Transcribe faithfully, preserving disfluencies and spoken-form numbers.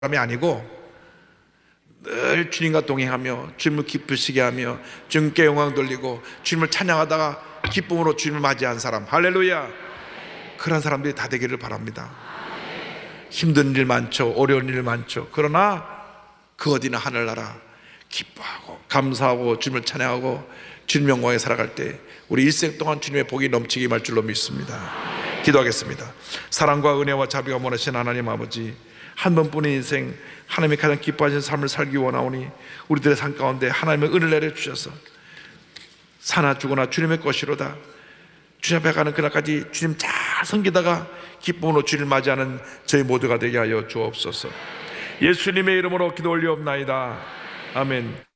사람이 아니고 늘 주님과 동행하며 주님을 기쁘시게 하며 주님께 영광 돌리고 주님을 찬양하다가 기쁨으로 주님을 맞이한 사람, 할렐루야, 그런 사람들이 다 되기를 바랍니다. 힘든 일 많죠, 어려운 일 많죠. 그러나 그 어디나 하늘나라 기뻐하고 감사하고 주님을 찬양하고 주님 영광에 살아갈 때 우리 일생 동안 주님의 복이 넘치게 임할 줄로 믿습니다. 기도하겠습니다. 사랑과 은혜와 자비가 원하신 하나님 아버지, 한 번뿐인 인생 하나님이 가장 기뻐하시는 삶을 살기 원하오니 우리들의 삶 가운데 하나님의 은혜를 내려주셔서 사나 죽으나 주님의 것이로다, 주님 앞에 가는 그날까지 주님 잘 섬기다가 기쁨으로 주님을 맞이하는 저희 모두가 되게 하여 주옵소서. 예수님의 이름으로 기도 올리옵나이다. 아멘.